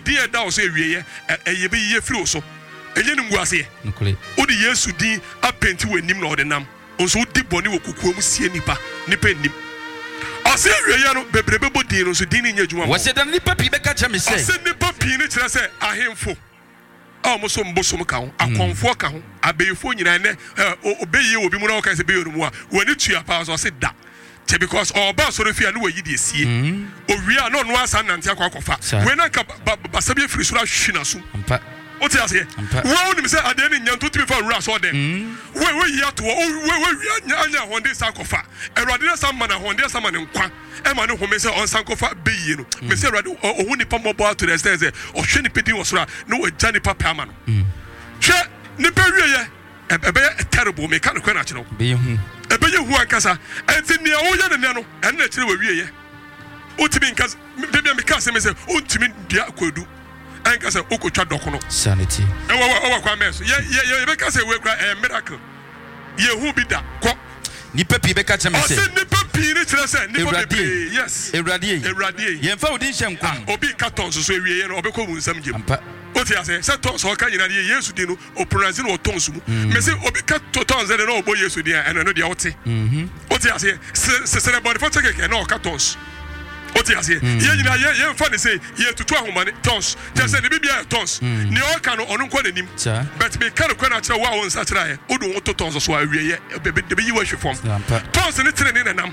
dear down say we ye be ye free so. Enye nim guase. Odi Yesu din apenti we nim na ode nam. Onso di boni wo kukuo mu sie nipa nim. Ase we ye no bebrebe bodin no so din ni adwuma. Wo se da nipa pi be ka cha me say. Ase nipa pi ni kire say ahemfo. Almost mbosom ka ho akonfo ka ho abeyefo nyina ne obeyi obi mu na oka se beyo mu a wani tua pa so se da te because oba so refia no wayi de sie owia no no asa nante akwakofa we na ka basabe free sura hwina so oti ase wo ni se ade ni nyanto timi fa wura so dem we yi ato we anya honde sa kofa erade na sama na honde sama ne nkwa e ma ne home se on san kofa beyi no me se erade ohu ni pa mobo to the stairs o hwe ni pedi wo sura no we jani pa pa ma no hwe ni pe wiye ebe terrible me kan kwana kire be hu ebe ye hu ankasa enti ne o ye ne no en na kire we wiye otimi nkas de me ka se me se otimi dia kwadu anka say okotwa dokono sanity wa kwa meso ye be ka say we kra miracle ye hu bi da ko nipa pi be ka cha me say nipa pi ni kire say nipa be yes Ewrade ye mfa odi hye nkwan obi katon so ewie ye no obekọ mu nsam gem oti ase say ton so ka nyina ye Yesu di no o pronounce no ton so mu me say obi ka ton ze no obo Yesu di eno no de oti oti ase se body for take ke no ka tons oti ase ye nyina ye mfa ne say ye tutu ahoma ne tons je say ne bibia tons ne o ka no ono nkwa nanim but me ka no kwa na kire wa won sa kire ye odu wo tons so awie ye be yi wa hwe fom tons ne tire ne nanam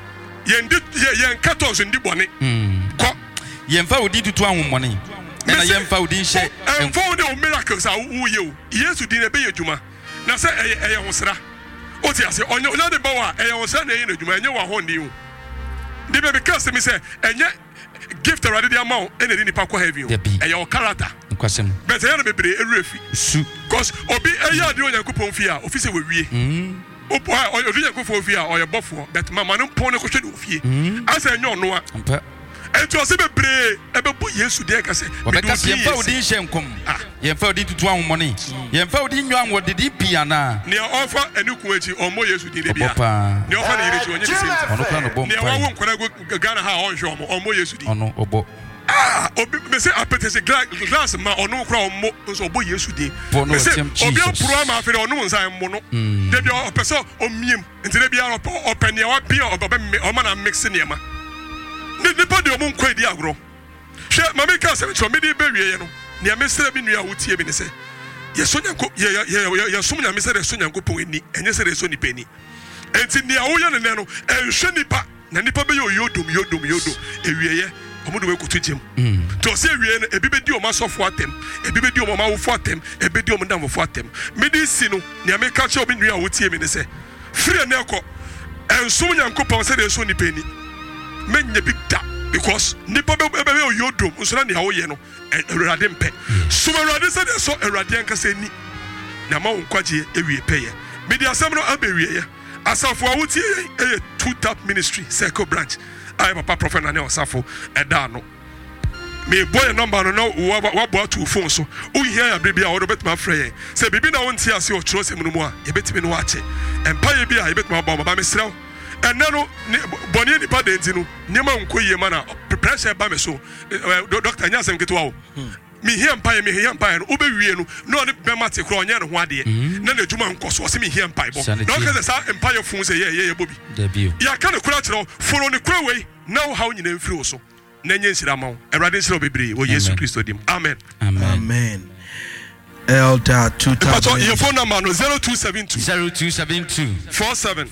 ye nka tons ndi bone ko ye mfa odi tutu ahomone na ye mfa odi hye mfa odi o miracles a wo ye o Yesu di na be ye djuma na say eye hosra oti ase onya de bawa eye hosra na ye na djuma enye wa hondi o de be ka se me say enye gift already the amount ene ni nipa ko heavy o eye o character nkwasem but eye na bebre eruefi su cause obi eye ade Onyankopon fi a ofise we wie o obi Onyankopon fi a o ye bofo but mama no pon ne ko hwe de ofie asa enye ono a ento se bebre ebebo Yesu de ka se obeka ye mfa odi hye nkom ye mfa odi tutu ahomone ye mfa odi nwan wo didi pia na ne ofa eniku echi omo Yesu di de bia ne ofa na yiri onye se ono kra no bom ne wa won kwara go Ghana ha on hwe omo Yesu di ono obo obi me se apete se glass ma ono kra omo so obo Yesu di me se obi apuro ma afere ono nsan mo no de bia opeso omiem nti de bia opene wa bia oba o na mix ne ma nipa de omo nkwa di agro hwe mama ka se cho me di bewie ye no ne amesere bi nua wotie bi ne se ye sonyanko ye somnya mesere sonyanko pon eni enye sere so nipa eni enti ne awoye ne no enhwe nipa na nipa be yodom ewie ye omo do we kutu jem to se ewie no ebi be di omo asofo atem ebi be di omo mawofo atem ebi di omo damfo atem me di si no ne ameka che obi nua wotie bi ne se free na ekọ ensomnyanko pon sere so nipa eni menye big da because nipa be yodom nso na ne awoye no Erade mpe so Erade said so Erade ankasa ni na ma wonkwaje ewie peye me dia asem no abewie ye asafo awutie ye two tap ministry circle branch I papa prophet na ne osafo eda no me boy number no wa bo to phone so o hear ya bibia o bet ma frɛ say bibi na wontie ase o kyerɛ sem no mu a ye betimi no ache empa ye bia ye betima ba baba me srew enano boni ni pa denti no nyema nkoyie ma na pressure ba me so doctor nya asem ketwa o me here empire no obewie no no ne bema te kro onye ne ho ade na na djuma nkoso se me here empire bo no ka sa empire fun se ye bobi ya ka ne kura kire foro ne kura wei na how nyina mfiri so na nye nsira ma wo Erade nsira bebre wo Yesu Kristo dim amen Elder 2000. Your phone number no 0272 47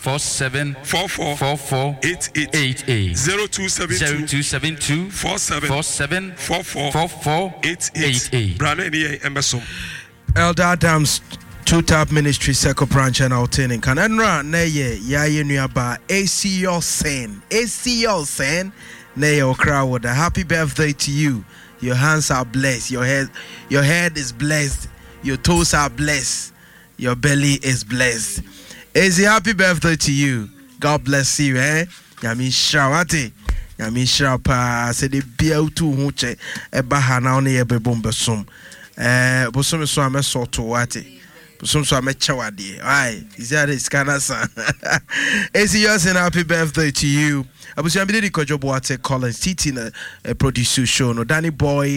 44 88 0272 47 44 88 Brana ni emesom Elder Adams two-tap ministry circle branch and outaining kanenra neye yaye nuaba ACO sen neye okra with a happy birthday to you. Your hands are blessed, your head is blessed, your toes are blessed, your belly is blessed. Is a happy birthday to you. God bless you, Yami shawati. Yami shapa se de bia tu huche eba ha na one ye bebombe som. Bosom so ame soto wati. Bosom so ame chawade. Ai, is that is kana san. Is yours and happy birthday to you. Abusi ambide di kojo boate Collins Titi na producer show no Danny Boy